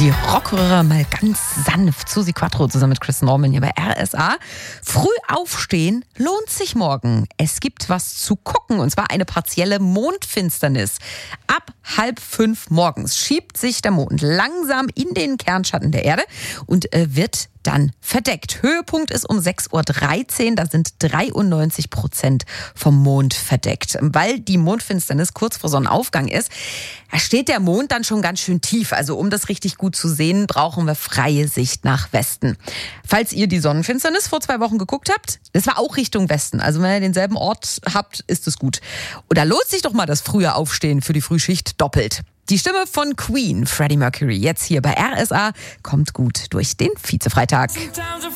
Die Rockröhre mal ganz sanft. Susi Quattro zusammen mit Chris Norman hier bei RSA. Früh aufstehen lohnt sich morgen. Es gibt was zu gucken, und zwar eine partielle Mondfinsternis. Ab 4:30 morgens schiebt sich der Mond langsam in den Kernschatten der Erde und wird dann verdeckt. Höhepunkt ist um 6:13 Uhr, da sind 93% vom Mond verdeckt. Weil die Mondfinsternis kurz vor Sonnenaufgang ist, da steht der Mond dann schon ganz schön tief. Also um das richtig gut zu sehen, brauchen wir freie Sicht nach Westen. Falls ihr die Sonnenfinsternis vor 2 Wochen geguckt habt, das war auch Richtung Westen. Also wenn ihr denselben Ort habt, ist es gut. Oder lohnt sich doch mal das frühe Aufstehen für die Frühschicht doppelt. Die Stimme von Queen, Freddie Mercury, jetzt hier bei RSA, kommt gut durch den Vizefreitag.